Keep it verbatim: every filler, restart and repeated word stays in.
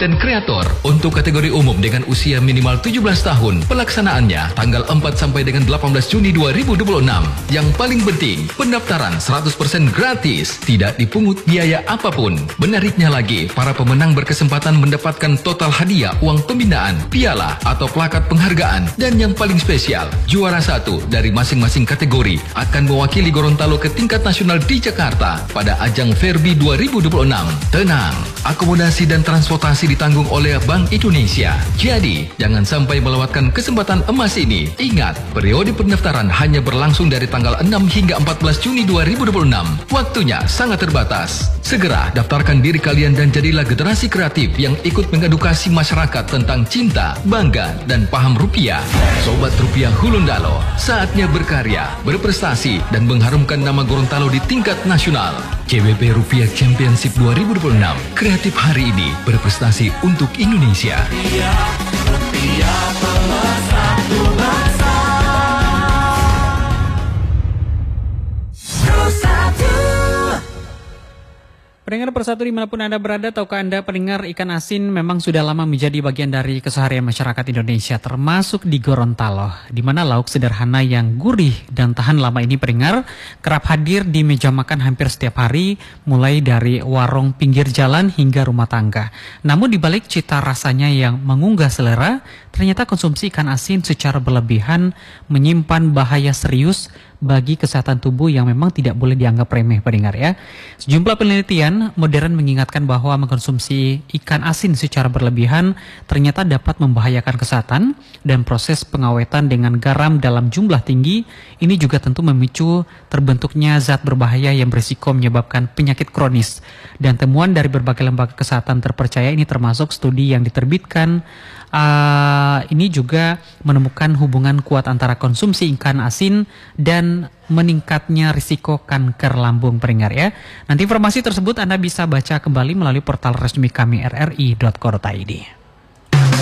konten kreator. Untuk kategori umum dengan usia minimal tujuh belas tahun, pelaksanaannya tanggal empat sampai dengan delapan belas Juni dua ribu dua puluh enam. Yang paling penting, pendaftaran seratus persen gratis, tidak dipungut biaya apapun. Menariknya lagi, para pemenang berkesempatan mendapatkan total hadiah uang pembinaan, piala atau plakat penghargaan. Dan yang paling spesial, juara satu dari masing-masing kategori akan mewakili Gorontalo ke tingkat nasional di Jakarta pada ajang Verbi dua ribu dua puluh enam. Tenang, akomodasi dan transportasi ditanggung oleh Bank Indonesia. Jadi, jangan sampai melewatkan kesempatan emas ini. Ingat, periode pendaftaran hanya berlangsung dari tanggal enam hingga empat belas Juni dua ribu dua puluh enam. Waktunya sangat terbatas. Segera daftarkan diri kalian dan jadilah generasi kreatif yang ikut mengedukasi masyarakat tentang cinta, bangga, dan paham rupiah. Sobat Rupiah Hulundalo, saatnya berkarya, berprestasi, dan mengharumkan nama Gorontalo di tingkat nasional. C W P Rupiah Championship dua ribu dua puluh enam, kreatif hari ini, berprestasi untuk Indonesia. Rupiah, rupiah pemersatu bangsa. Pendengar Persatu dimanapun Anda berada, tahukah Anda pendengar ikan asin memang sudah lama menjadi bagian dari keseharian masyarakat Indonesia, termasuk di Gorontalo, di mana lauk sederhana yang gurih dan tahan lama ini pendengar kerap hadir di meja makan hampir setiap hari, mulai dari warung pinggir jalan hingga rumah tangga. Namun di balik cita rasanya yang mengunggah selera, ternyata konsumsi ikan asin secara berlebihan menyimpan bahaya serius bagi kesehatan tubuh yang memang tidak boleh dianggap remeh pendengar ya. Sejumlah penelitian modern mengingatkan bahwa mengkonsumsi ikan asin secara berlebihan ternyata dapat membahayakan kesehatan, dan proses pengawetan dengan garam dalam jumlah tinggi ini juga tentu memicu terbentuknya zat berbahaya yang berisiko menyebabkan penyakit kronis. Dan temuan dari berbagai lembaga kesehatan terpercaya ini termasuk studi yang diterbitkan Uh, ini juga menemukan hubungan kuat antara konsumsi ikan asin dan meningkatnya risiko kanker lambung pendengar ya. Nanti informasi tersebut Anda bisa baca kembali melalui portal resmi kami r r i dot co dot i d.